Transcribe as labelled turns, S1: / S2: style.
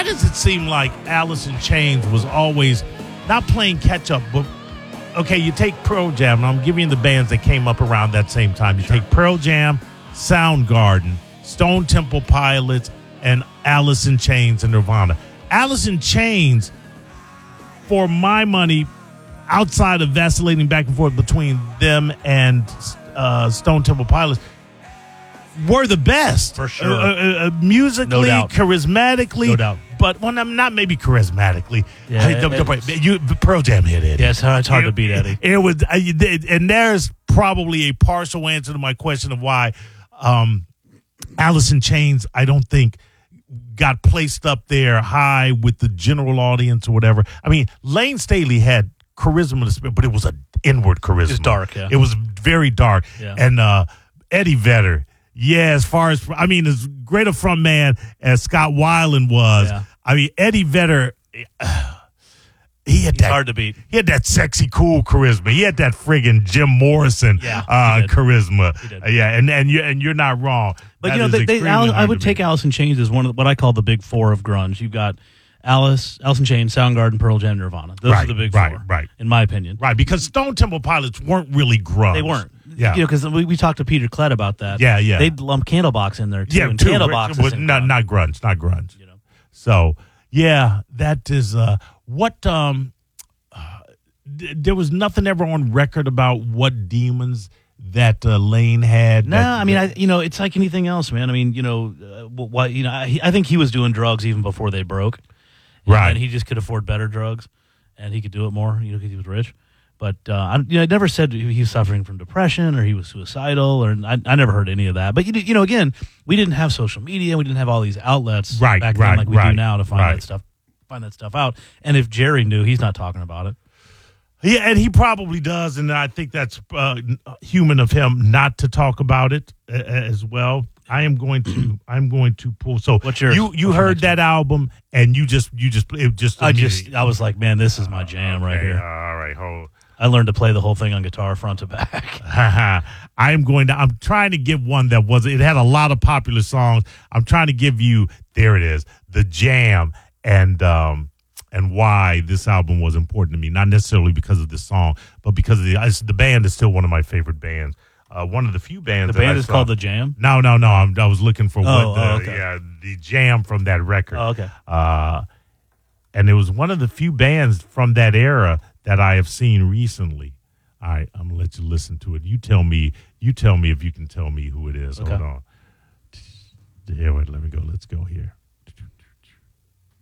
S1: why does it seem like Alice in Chains was always not playing catch up, but okay, you take Pearl Jam, and I'm giving you the bands that came up around that same time. You take Pearl Jam, Soundgarden, Stone Temple Pilots, and Alice in Chains and Nirvana. Alice in Chains, for my money, outside of vacillating back and forth between them and Stone Temple Pilots, were the best.
S2: For sure.
S1: Musically,
S2: No doubt.
S1: charismatically.
S2: No doubt.
S1: But not maybe charismatically.
S2: Yeah,
S1: Pearl Jam hit it.
S2: Yeah, it's hard to beat, Eddie.
S1: It was, and there's probably a partial answer to my question of why Alice in Chains, I don't think, got placed up there high with the general audience or whatever. I mean, Lane Staley had charisma to spit, but it was an inward charisma.
S2: It was dark, yeah.
S1: It was very dark.
S2: Yeah.
S1: And Eddie Vedder, as far as, I mean, as great a front man as Scott Weiland was,
S2: Yeah.
S1: I mean, Eddie Vedder,
S2: He's hard to beat.
S1: he had that sexy, cool charisma. He had that friggin' Jim Morrison
S2: Yeah,
S1: charisma.
S2: He did.
S1: And you're not wrong.
S2: But
S1: That
S2: you know,
S1: is extremely
S2: I
S1: hard
S2: would
S1: to
S2: take
S1: beat.
S2: Alice in Chains as one of what I call the big four of grunge. You've got Alice in Chains, Soundgarden, Pearl Jam, Nirvana. Those are the big four,
S1: right.
S2: in my opinion.
S1: Right, because Stone Temple Pilots weren't really grunge.
S2: They weren't.
S1: Yeah.
S2: You know, because we talked to Peter Klett about that.
S1: Yeah.
S2: They'd lump Candlebox in there, too.
S1: Yeah,
S2: and
S1: too.
S2: Candlebox
S1: Was
S2: is
S1: not grunge.
S2: You know.
S1: So, yeah, that is what there was nothing ever on record about what demons that Lane had.
S2: No, I mean, it's like anything else, man. I mean, I think he was doing drugs even before they broke.
S1: Right.
S2: And he just could afford better drugs, and he could do it more, because he was rich. But I never said he was suffering from depression or he was suicidal, or I never heard any of that. But again, we didn't have social media, we didn't have all these outlets back then like we do now to find that stuff out. And if Jerry knew, he's not talking about it.
S1: Yeah, and he probably does, and I think that's human of him not to talk about it as well. I'm going to pull. So
S2: What's yours?
S1: You heard that album, and you just
S2: I was like, man, this is my jam right here.
S1: All right, hold.
S2: I learned to play the whole thing on guitar front to back.
S1: I'm trying to give one that it had a lot of popular songs. I'm trying to give you, there it is, the jam, and why this album was important to me. Not necessarily because of this song, but because of the band is still one of my favorite bands. One of the few bands.
S2: The band is called The Jam?
S1: No. I was looking for
S2: okay.
S1: the jam from that record.
S2: Oh, okay.
S1: And it was one of the few bands from that era that I have seen recently. All right, I'm gonna let you listen to it. You tell me if you can tell me who it is.
S2: Okay.
S1: Hold on. Here, wait, let me go. Let's go here.